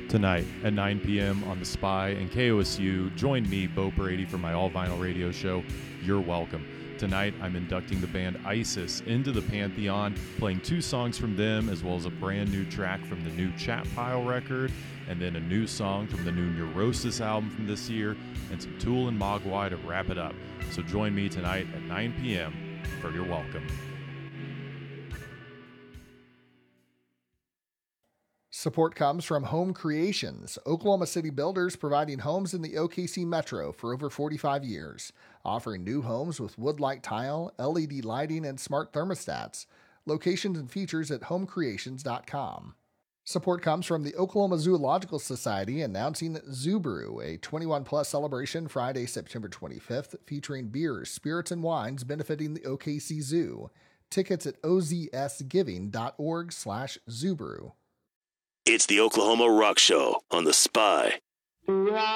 Tonight at 9 p.m. on The Spy and KOSU, join me, Bo Brady, for my all-vinyl radio show, You're Welcome. Tonight, I'm inducting the band ISIS into the Pantheon, playing 2 songs from them, as well as a brand new track from the new Chat Pile record, and then a new song from the new Neurosis album from this year, and some Tool and Mogwai to wrap it up. So join me tonight at 9 p.m. for You're Welcome. Support comes from Home Creations, Oklahoma City builders providing homes in the OKC Metro for over 45 years, offering new homes with wood-like tile, LED lighting, and smart thermostats. Locations and features at homecreations.com. Support comes from the Oklahoma Zoological Society announcing Zoo Brew, a 21-plus celebration Friday, September 25th, featuring beers, spirits, and wines benefiting the OKC Zoo. Tickets at ozsgiving.org/zoobrew. It's the Oklahoma Rock Show on The Spy.